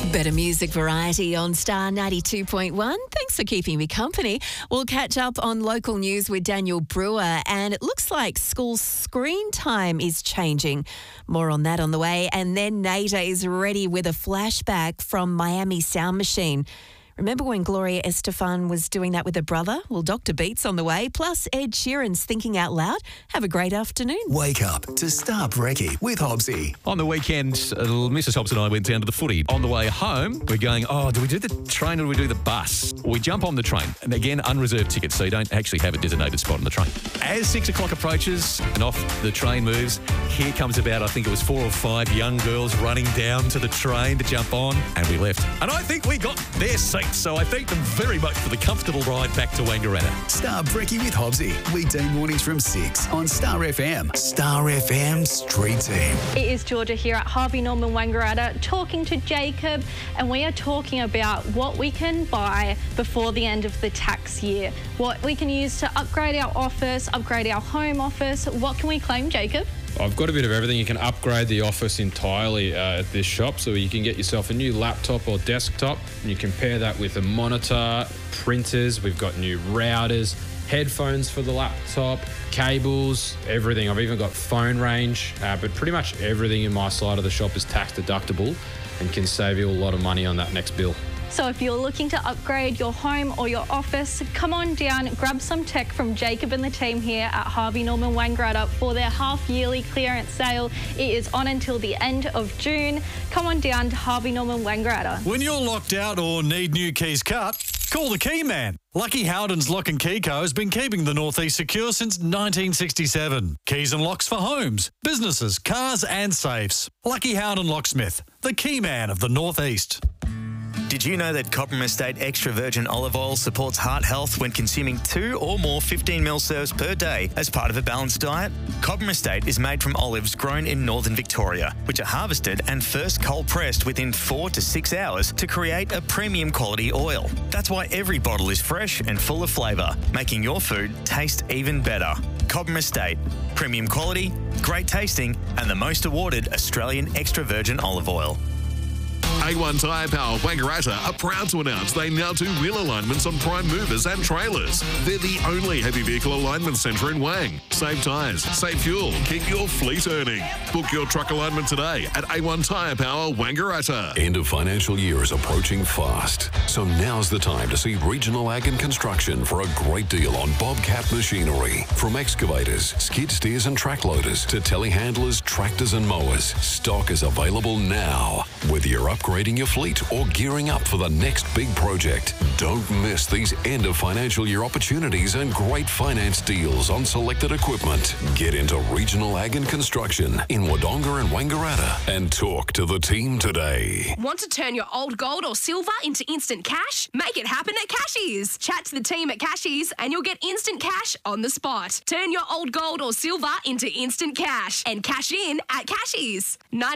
Better music variety on Star 92.1. Thanks for keeping me company. We'll catch up on local news with Daniel Brewer, and it looks like school screen time is changing. More on that on the way. And then Nader is ready with a flashback from Miami Sound Machine. Remember when Gloria Estefan was doing that with her brother? Well, Dr. Beat's on the way, plus Ed Sheeran's Thinking Out Loud. Have a great afternoon. Wake up to Star Brekkie with Hobbsy. On the weekend, Mrs. Hobbs and I went down to the footy. On the way home, we're going, do we do the train or do we do the bus? We jump on the train. And again, unreserved tickets, so you don't actually have a designated spot on the train. As 6 o'clock approaches and off the train moves, here comes about, I think it was 4 or 5 young girls running down to the train to jump on, and we left. And I think we got their seats, so I thank them very much for the comfortable ride back to Wangaratta. Star Brekkie with Hobbsy. Weekday mornings from 6 on Star FM. Star FM Street Team. It is Georgia here at Harvey Norman Wangaratta talking to Jacob, and we are talking about what we can buy before the end of the tax year. What we can use to upgrade our office, upgrade our home office. What can we claim, Jacob? I've got a bit of everything. You can upgrade the office entirely at this shop, so you can get yourself a new laptop or desktop, and you can pair that with a monitor, printers. We've got new routers, headphones for the laptop, cables, everything. I've even got phone range, but pretty much everything in my side of the shop is tax deductible and can save you a lot of money on that next bill. So if you're looking to upgrade your home or your office, come on down, grab some tech from Jacob and the team here at Harvey Norman Wangaratta for their half-yearly clearance sale. It is on until the end of June. Come on down to Harvey Norman Wangaratta. When you're locked out or need new keys cut, call the Key Man. Lucky Howden's Lock and Key Co. has been keeping the Northeast secure since 1967. Keys and locks for homes, businesses, cars and safes. Lucky Howden Locksmith, the Key Man of the Northeast. Did you know that Cobram Estate Extra Virgin Olive Oil supports heart health when consuming 2 or more 15ml serves per day as part of a balanced diet? Cobram Estate is made from olives grown in northern Victoria, which are harvested and first cold pressed within 4 to 6 hours to create a premium quality oil. That's why every bottle is fresh and full of flavour, making your food taste even better. Cobram Estate, premium quality, great tasting, and the most awarded Australian extra virgin olive oil. A1 Tyre Power Wangaratta are proud to announce they now do wheel alignments on prime movers and trailers. They're the only heavy vehicle alignment centre in Wang. Save tyres, save fuel, keep your fleet earning. Book your truck alignment today at A1 Tyre Power Wangaratta. End of financial year is approaching fast, so now's the time to see Regional Ag and Construction for a great deal on Bobcat machinery. From excavators, skid steers and track loaders to telehandlers, tractors and mowers, stock is available now. Whether you're upgrading your fleet or gearing up for the next big project, don't miss these end of financial year opportunities and great finance deals on selected equipment. Get into Regional Ag and Construction in Wodonga and Wangaratta and talk to the team today. Want to turn your old gold or silver into instant cash? Make it happen at Cashies. Chat to the team at Cashies and you'll get instant cash on the spot. Turn your old gold or silver into instant cash and cash in at Cashies.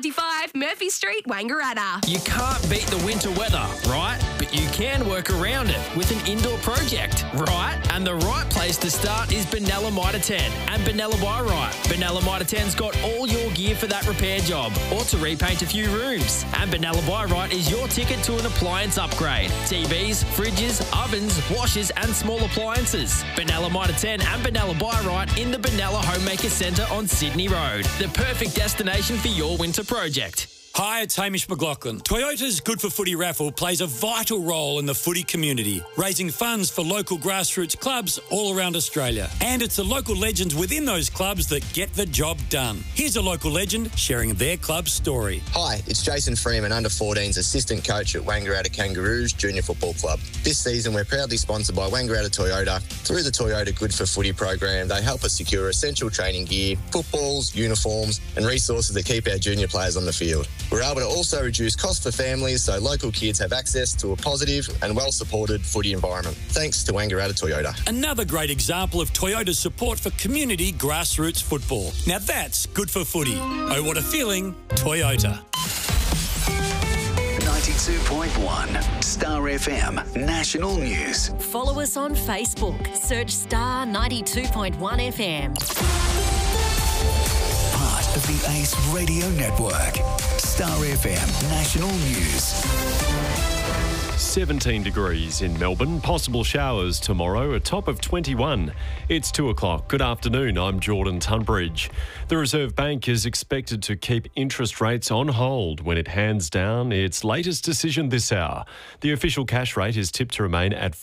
95 Murphy Street, Wangaratta. You can't beat the winter weather, right? But you can work around it with an indoor project, right? And the right place to start is Benalla Mitre 10 and Benalla Buy Right. Benalla Mitre 10's got all your gear for that repair job or to repaint a few rooms. And Benalla Buy Right is your ticket to an appliance upgrade. TVs, fridges, ovens, washers and small appliances. Benalla Mitre 10 and Benalla Buy Right in the Benalla Homemaker Centre on Sydney Road. The perfect destination for your winter project. Hi, it's Hamish McLaughlin. Toyota's Good for Footy raffle plays a vital role in the footy community, raising funds for local grassroots clubs all around Australia. And it's the local legends within those clubs that get the job done. Here's a local legend sharing their club's story. Hi, it's Jason Freeman, under-14s assistant coach at Wangaratta Kangaroos Junior Football Club. This season, we're proudly sponsored by Wangaratta Toyota. Through the Toyota Good for Footy program, they help us secure essential training gear, footballs, uniforms, and resources that keep our junior players on the field. We're able to also reduce costs for families so local kids have access to a positive and well-supported footy environment. Thanks to Wangaratta Toyota. Another great example of Toyota's support for community grassroots football. Now that's good for footy. Oh, what a feeling, Toyota. 92.1 Star FM National News. Follow us on Facebook. Search Star 92.1 FM. Part of the Ace Radio Network. Star FM National News. 17 degrees in Melbourne. Possible showers tomorrow, a top of 21. It's 2 o'clock. Good afternoon. I'm Jordan Tunbridge. The Reserve Bank is expected to keep interest rates on hold when it hands down its latest decision this hour. The official cash rate is tipped to remain at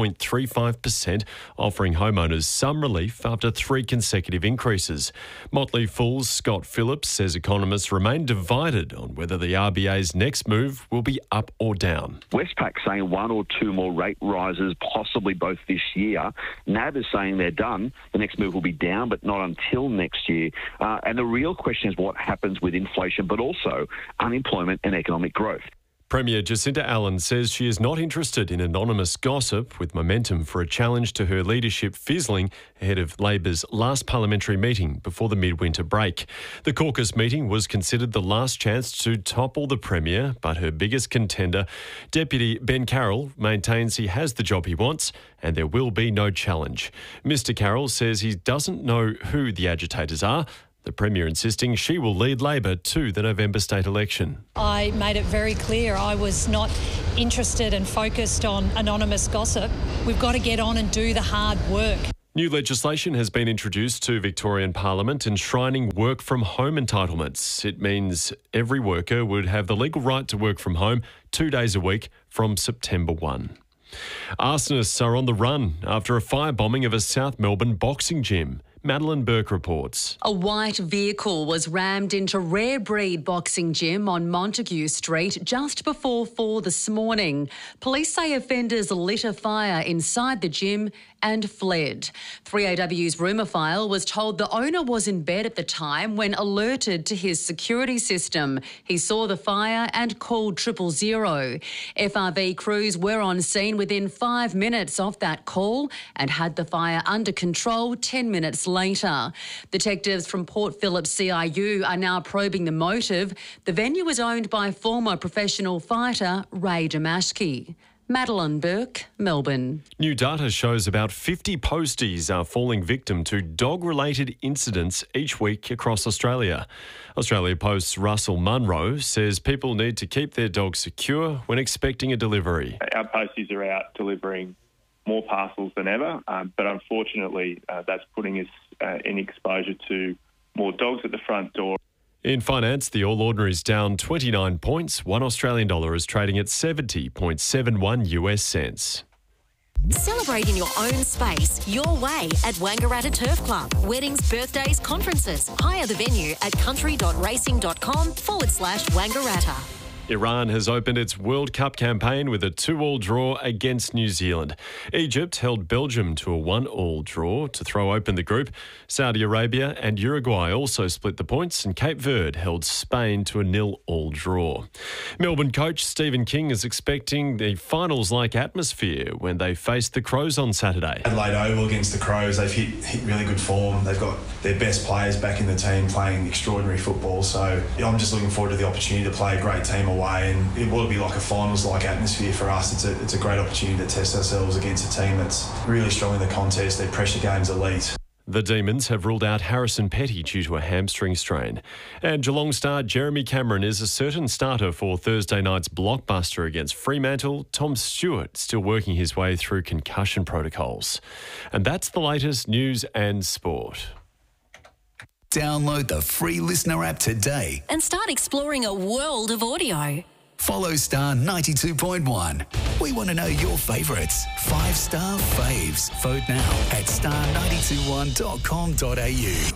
4.35%, offering homeowners some relief after 3 consecutive increases. Motley Fool's Scott Phillips says economists remain divided on whether the RBA's next move will be up or down. Westpac saying 1 or 2 more rate rises, possibly both this year. NAB is saying they're done. The next move will be down, but not until next year. And the real question is what happens with inflation, but also unemployment and economic growth. Premier Jacinta Allen says she is not interested in anonymous gossip, with momentum for a challenge to her leadership fizzling ahead of Labor's last parliamentary meeting before the midwinter break. The caucus meeting was considered the last chance to topple the Premier, but her biggest contender, Deputy Ben Carroll, maintains he has the job he wants and there will be no challenge. Mr Carroll says he doesn't know who the agitators are, the Premier insisting she will lead Labor to the November state election. I made it very clear I was not interested and focused on anonymous gossip. We've got to get on and do the hard work. New legislation has been introduced to Victorian Parliament enshrining work from home entitlements. It means every worker would have the legal right to work from home 2 days a week from September 1. Arsonists are on the run after a firebombing of a South Melbourne boxing gym. Madeline Burke reports. A white vehicle was rammed into Rare Breed Boxing Gym on Montague Street just before 4 this morning. Police say offenders lit a fire inside the gym and fled. 3AW's rumour file was told the owner was in bed at the time when alerted to his security system. He saw the fire and called 000. FRV crews were on scene within 5 minutes of that call and had the fire under control 10 minutes later. Detectives from Port Phillip CIU are now probing the motive. The venue is owned by former professional fighter Ray Damashki. Madeline Burke, Melbourne. New data shows about 50 posties are falling victim to dog-related incidents each week across Australia. Australia Post's Russell Munro says people need to keep their dogs secure when expecting a delivery. Our posties are out delivering more parcels than ever, but unfortunately that's putting us in exposure to more dogs at the front door. In finance, the All Ordinary's down 29 points. $1 Australian is trading at 70.71 US cents. Celebrate in your own space, your way at Wangaratta Turf Club. Weddings, birthdays, conferences. Hire the venue at country.racing.com/Wangaratta. Iran has opened its World Cup campaign with a 2-2 draw against New Zealand. Egypt held Belgium to a 1-1 draw to throw open the group. Saudi Arabia and Uruguay also split the points, and Cape Verde held Spain to a 0-0 draw. Melbourne coach Stephen King is expecting the finals-like atmosphere when they face the Crows on Saturday. Adelaide Oval against the Crows, they've hit really good form. They've got their best players back in the team playing extraordinary football. So I'm just looking forward to the opportunity to play a great team away, and it will be like a finals-like atmosphere for us. It's a great opportunity to test ourselves against a team that's really strong in the contest. Their pressure game's elite. The Demons have ruled out Harrison Petty due to a hamstring strain. And Geelong star Jeremy Cameron is a certain starter for Thursday night's blockbuster against Fremantle. Tom Stewart still working his way through concussion protocols. And that's the latest news and sport. Download the free Listener app today And start exploring a world of audio. Follow Star 92.1. We want to know your favourites. 5-star faves. Vote now at star921.com.au.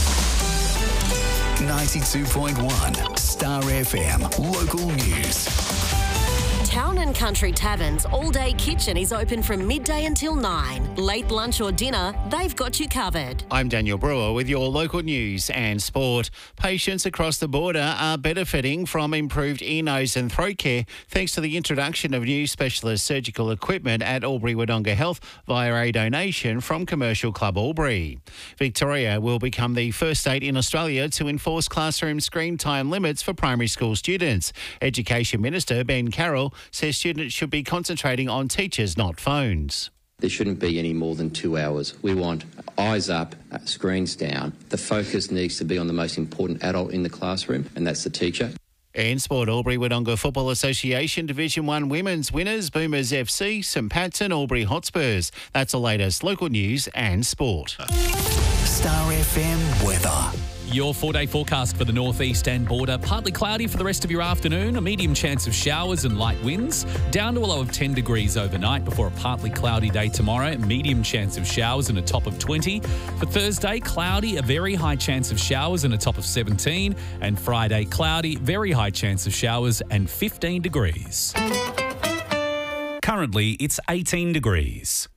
92.1 Star FM Local News. Town and Country Taverns All-Day Kitchen is open from midday until 9. Late lunch or dinner, they've got you covered. I'm Daniel Brewer with your local news and sport. Patients across the border are benefiting from improved ear, nose and throat care thanks to the introduction of new specialist surgical equipment at Albury-Wodonga Health via a donation from Commercial Club Albury. Victoria will become the first state in Australia to enforce classroom screen time limits for primary school students. Education Minister Ben Carroll says students should be concentrating on teachers, not phones. There shouldn't be any more than 2 hours. We want eyes up, screens down. The focus needs to be on the most important adult in the classroom, and that's the teacher. In sport, Albury-Wodonga Football Association Division 1 Women's winners, Boomers FC, St Pat's and Albury Hotspurs. That's the latest local news and sport. Star FM weather. Your 4-day forecast for the northeast and border. Partly cloudy for the rest of your afternoon. A medium chance of showers and light winds. Down to a low of 10 degrees overnight before a partly cloudy day tomorrow. Medium chance of showers and a top of 20. For Thursday, cloudy, a very high chance of showers and a top of 17. And Friday, cloudy, very high chance of showers and 15 degrees. Currently, it's 18 degrees.